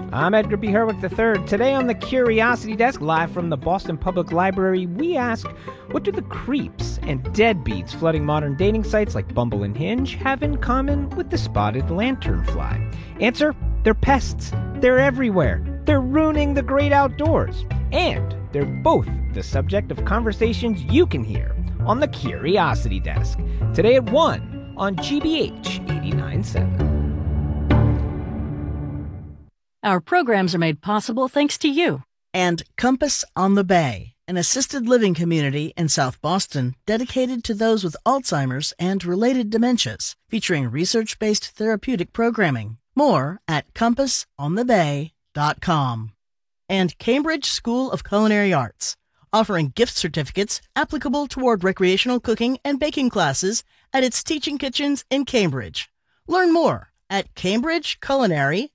I'm Edgar B. Herwick III. Today on the Curiosity Desk, live from the Boston Public Library, we ask, what do the creeps and deadbeats flooding modern dating sites like Bumble and Hinge have in common with the spotted lanternfly? Answer, they're pests. They're everywhere. They're ruining the great outdoors. And they're both the subject of conversations you can hear on the Curiosity Desk. Today at 1 on GBH 89.7. Our programs are made possible thanks to you. And Compass on the Bay, an assisted living community in South Boston dedicated to those with Alzheimer's and related dementias, featuring research-based therapeutic programming. More at compassonthebay.com. And Cambridge School of Culinary Arts, offering gift certificates applicable toward recreational cooking and baking classes at its teaching kitchens in Cambridge. Learn more at cambridgeculinary.com.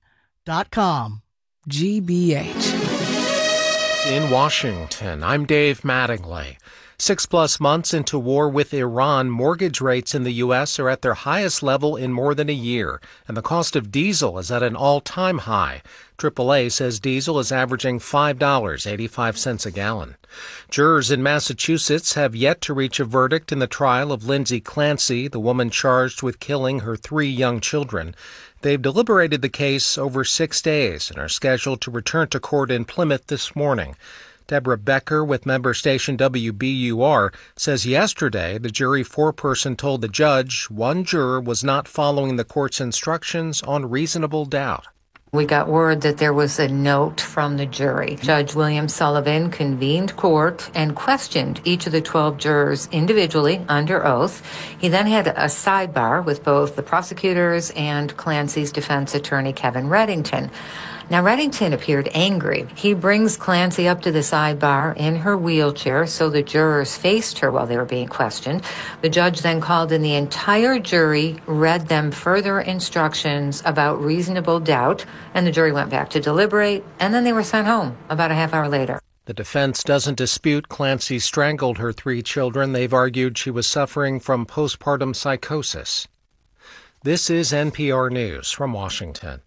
GBH. In Washington, I'm Dave Mattingly. 6+ months into war with Iran, mortgage rates in the U.S. are at their highest level in more than a year, and the cost of diesel is at an all-time high. AAA says diesel is averaging $5.85 a gallon. Jurors in Massachusetts have yet to reach a verdict in the trial of Lindsay Clancy, the woman charged with killing her 3 young children. They've deliberated the case over 6 days and are scheduled to return to court in Plymouth this morning. Deborah Becker with member station WBUR says yesterday the jury foreperson told the judge one juror was not following the court's instructions on reasonable doubt. We got word that there was a note from the jury. Judge William Sullivan convened court and questioned each of the 12 jurors individually under oath. He then had a sidebar with both the prosecutors and Clancy's defense attorney, Kevin Reddington. Now, Reddington appeared angry. He brings Clancy up to the sidebar in her wheelchair so the jurors faced her while they were being questioned. The judge then called in the entire jury, read them further instructions about reasonable doubt, and the jury went back to deliberate, and then they were sent home about a half hour later. The defense doesn't dispute Clancy strangled her 3 children. They've argued she was suffering from postpartum psychosis. This is NPR News from Washington.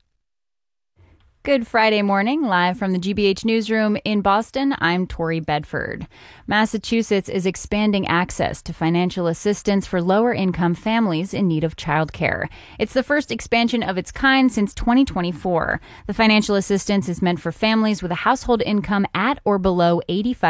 Good Friday morning, live from the GBH newsroom in Boston. I'm Tori Bedford. Massachusetts is expanding access to financial assistance for lower-income families in need of childcare. It's the first expansion of its kind since 2024. The financial assistance is meant for families with a household income at or below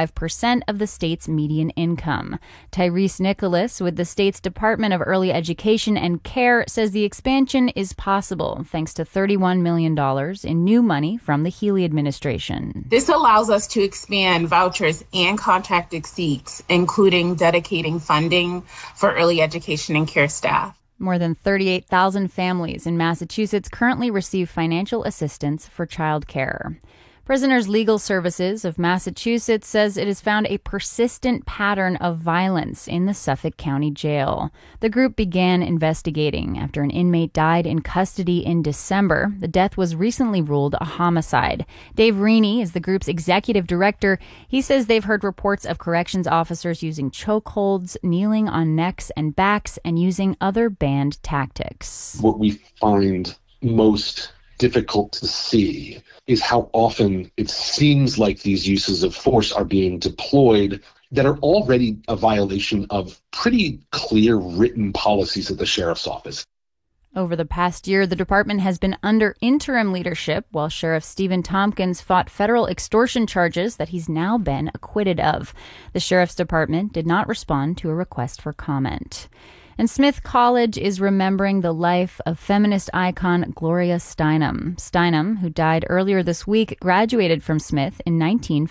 85% of the state's median income. Tyrese Nicholas with the state's Department of Early Education and Care says the expansion is possible thanks to $31 million in new money from the Healy administration. This allows us to expand vouchers and contracted seats, including dedicating funding for early education and care staff. More than 38,000 families in Massachusetts currently receive financial assistance for childcare. Prisoners Legal Services of Massachusetts says it has found a persistent pattern of violence in the Suffolk County Jail. The group began investigating after an inmate died in custody in December. The death was recently ruled a homicide. Dave Reaney is the group's executive director. He says they've heard reports of corrections officers using chokeholds, kneeling on necks and backs, and using other banned tactics. What we find most difficult to see is how often it seems like these uses of force are being deployed that are already a violation of pretty clear written policies at the sheriff's office. Over the past year, the department has been under interim leadership while Sheriff Stephen Tompkins fought federal extortion charges that he's now been acquitted of. The sheriff's department did not respond to a request for comment. And Smith College is remembering the life of feminist icon Gloria Steinem. Steinem, who died earlier this week, graduated from Smith in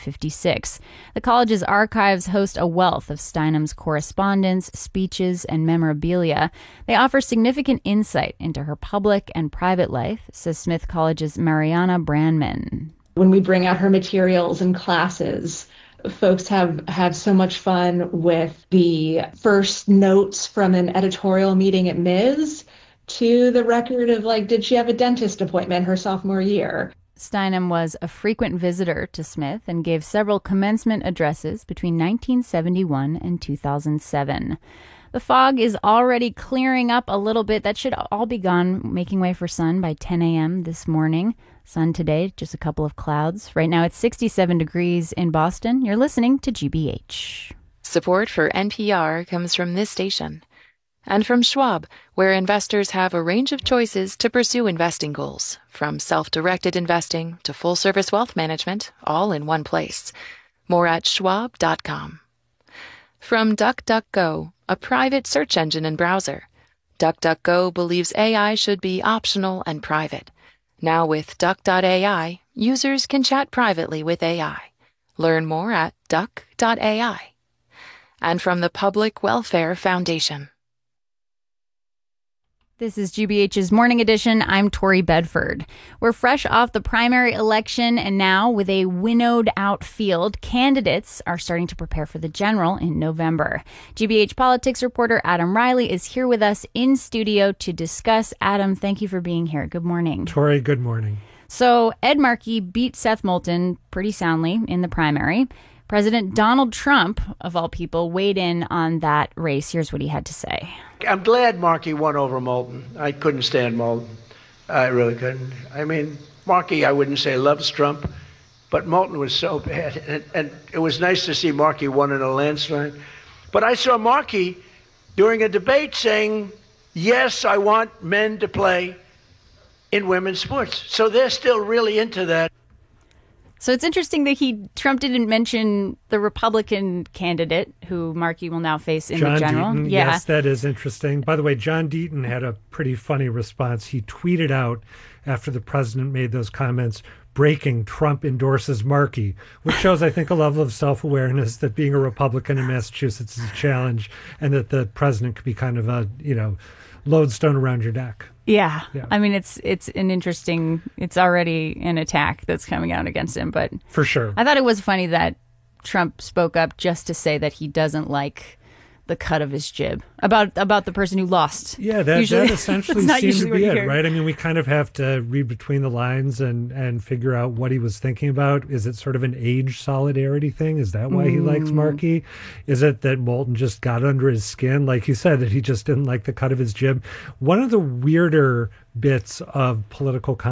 1956. The college's archives host a wealth of Steinem's correspondence, speeches, and memorabilia. They offer significant insight into her public and private life, says Smith College's Mariana Brandman. When we bring out her materials in classes, folks have so much fun with the first notes from an editorial meeting at Ms. to the record of, like, did she have a dentist appointment her sophomore year? Steinem was a frequent visitor to Smith and gave several commencement addresses between 1971 and 2007. The fog is already clearing up a little bit. That should all be gone, making way for sun by 10 a.m. this morning. Sun today, just a couple of clouds. Right now it's 67 degrees in Boston. You're listening to GBH. Support for NPR comes from this station and from Schwab, where investors have a range of choices to pursue investing goals, from self-directed investing to full-service wealth management, all in one place. More at schwab.com. From DuckDuckGo, a private search engine and browser. DuckDuckGo believes AI should be optional and private. Now with Duck.ai, users can chat privately with AI. Learn more at Duck.ai. And from the Public Welfare Foundation. This is GBH's Morning Edition. I'm Tori Bedford. We're fresh off the primary election, and now with a winnowed out field, candidates are starting to prepare for the general in November. GBH politics reporter Adam Riley is here with us in studio to discuss. Adam, thank you for being here. Good morning. Tori, good morning. So Ed Markey beat Seth Moulton pretty soundly in the primary. President Donald Trump, of all people, weighed in on that race. Here's what he had to say. I'm glad Markey won over Moulton. I couldn't stand Moulton. I really couldn't. I mean, Markey, I wouldn't say loves Trump, but Moulton was so bad. And it was nice to see Markey won in a landslide. But I saw Markey during a debate saying, yes, I want men to play in women's sports. So they're still really into that. So it's interesting that Trump didn't mention the Republican candidate who Markey will now face in the general. Deaton. Yeah. Yes, that is interesting. By the way, John Deaton had a pretty funny response. He tweeted out after the president made those comments, breaking, Trump endorses Markey, which shows, I think, a level of self-awareness that being a Republican in Massachusetts is a challenge and that the president could be kind of a, lodestone around your neck. Yeah. I mean, it's already an attack that's coming out against him. But for sure. I thought it was funny that Trump spoke up just to say that he doesn't like the cut of his jib about the person who lost. Yeah, that essentially seemed to be it, right? I mean, we kind of have to read between the lines and figure out what he was thinking about. Is it sort of an age solidarity thing? Is that why he likes Markey? Is it that Moulton just got under his skin? Like you said, that he just didn't like the cut of his jib? One of the weirder bits of political